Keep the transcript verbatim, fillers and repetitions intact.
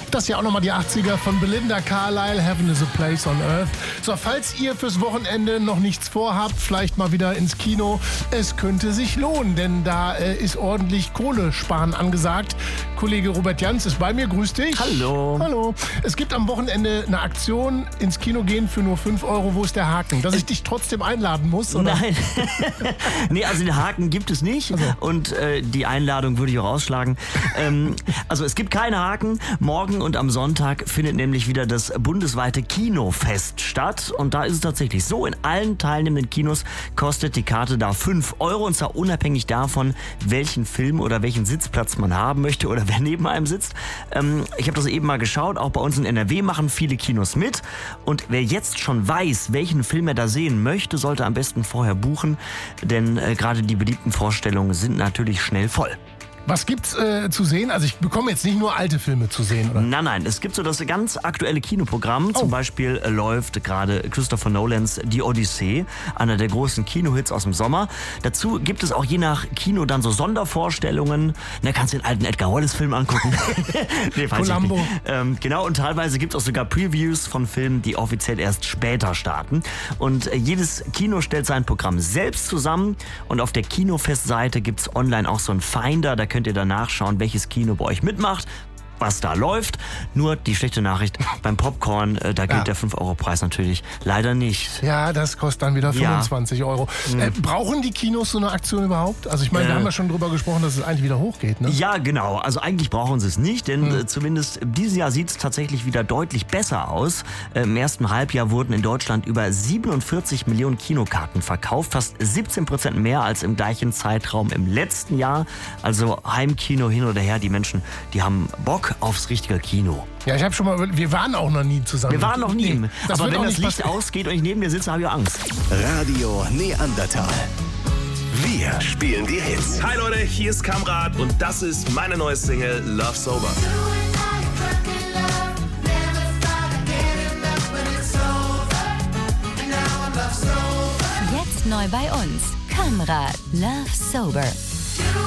Das ist ja auch nochmal die achtziger von Belinda Carlisle, Heaven is a Place on Earth. So, falls ihr fürs Wochenende noch nichts vorhabt, vielleicht mal wieder ins Kino, es könnte sich lohnen, denn da äh, ist ordentlich Kohle sparen angesagt. Kollege Robert Jans ist bei mir, grüß dich. Hallo. Hallo. Es gibt am Wochenende eine Aktion, ins Kino gehen für nur fünf Euro. Wo ist der Haken? Dass ich dich trotzdem einladen muss, oder? Nein. Nee, also den Haken gibt es nicht. Also. Und äh, die Einladung würde ich auch ausschlagen. ähm, also es gibt keine Haken. Morgen und am Sonntag findet nämlich wieder das bundesweite Kinofest statt. Und da ist es tatsächlich so, in allen teilnehmenden Kinos kostet die Karte da fünf Euro. Und zwar unabhängig davon, welchen Film oder welchen Sitzplatz man haben möchte oder wer neben einem sitzt. Ähm, ich habe das eben mal geschaut. Auch bei uns in N R W machen viele Kinos mit. Und wer jetzt schon weiß, welchen Film er da sehen möchte, sollte am besten vorher buchen. Denn äh, gerade die beliebten Vorstellungen sind natürlich schnell voll. Was gibt's äh, zu sehen? Also ich bekomme jetzt nicht nur alte Filme zu sehen, oder? Nein, nein, es gibt so das ganz aktuelle Kinoprogramm. Oh. Zum Beispiel äh, läuft gerade Christopher Nolans Die Odyssee, einer der großen Kinohits aus dem Sommer. Dazu gibt es auch je nach Kino dann so Sondervorstellungen. Da kannst du den alten Edgar Wallace-Film angucken. Nee, weiß ich Columbo. nicht. Ähm, genau, und teilweise gibt es auch sogar Previews von Filmen, die offiziell erst später starten. Und äh, jedes Kino stellt sein Programm selbst zusammen. Und auf der Kinofestseite gibt es online auch so einen Finder. Da könnt ihr dann nachschauen, welches Kino bei euch mitmacht, was da läuft. Nur die schlechte Nachricht, beim Popcorn, äh, da gilt Ja. der fünf Euro Preis natürlich leider nicht. Ja, das kostet dann wieder Ja. fünfundzwanzig Euro. Äh, brauchen die Kinos so eine Aktion überhaupt? Also ich meine, wir Äh. haben ja schon drüber gesprochen, dass es eigentlich wieder hochgeht, ne? Ja, genau. Also eigentlich brauchen sie es nicht, denn äh, zumindest dieses Jahr sieht es tatsächlich wieder deutlich besser aus. Äh, Im ersten Halbjahr wurden in Deutschland über siebenundvierzig Millionen Kinokarten verkauft, fast siebzehn Prozent mehr als im gleichen Zeitraum im letzten Jahr. Also Heimkino hin oder her, die Menschen, die haben Bock aufs richtige Kino. Ja, ich habe schon mal, wir waren auch noch nie zusammen. Wir waren noch nie. Nee, das Aber wird wenn auch das nicht Licht passieren. ausgeht und ich neben dir sitze, habe ich Angst. Radio Neandertal. Wir spielen die Hits. Hi Leute, hier ist Kamrat und das ist meine neue Single Love Sober. Jetzt neu bei uns. Kamrat Love Sober.